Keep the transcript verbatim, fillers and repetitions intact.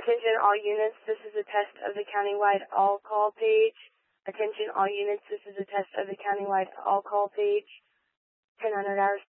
Attention all units, this is a test of the countywide all-call page. Attention all units, this is a test of the countywide all-call page. ten hundred hours.